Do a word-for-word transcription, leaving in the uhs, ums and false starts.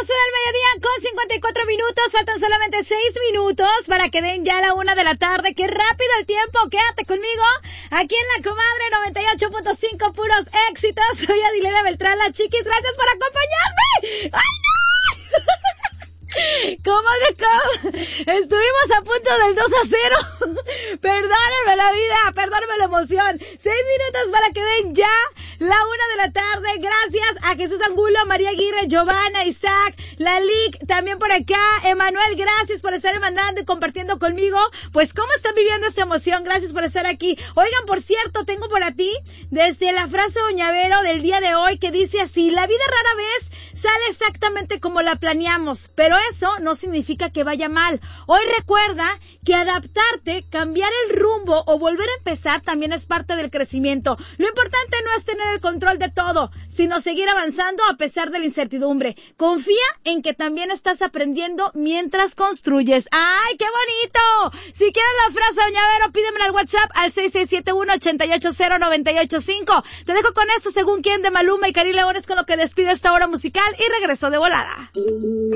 doce del mediodía con cincuenta y cuatro minutos. Faltan solamente seis minutos para que den ya la una de la tarde. ¡Qué rápido el tiempo! Quédate conmigo aquí en La Comadre noventa y ocho punto cinco, puros éxitos. Soy Adilena Beltrán, la chiquis. Gracias por acompañarme. ¡Ay, no! Comadre, ¿cómo? Estuvimos a punto del dos a cero. Perdónenme la vida, perdónenme la emoción. Seis minutos para que den ya la una de la tarde. Gracias a Jesús Angulo, María Aguirre, Giovanna, Isaac, Lalic, también por acá. Emanuel, gracias por estar mandando y compartiendo conmigo. Pues, ¿cómo están viviendo esta emoción? Gracias por estar aquí. Oigan, por cierto, tengo por ti desde la frase Oñavero del día de hoy que dice así: la vida rara vez sale exactamente como la planeamos, pero eso no significa que vaya mal. Hoy recuerda que adaptarte, cambiar el rumbo o volver a empezar también es parte del crecimiento. Lo importante no es tener el control de todo, sino seguir avanzando a pesar de la incertidumbre. Confía en que también estás aprendiendo mientras construyes. ¡Ay, qué bonito! Si quieres la frase Oñavero, pídemela al WhatsApp al seis seis siete uno, ocho ocho cero, nueve ocho cinco. Te dejo con esto, según quién, de Maluma y Cari Leones, con lo que despido esta hora musical y regreso de volada.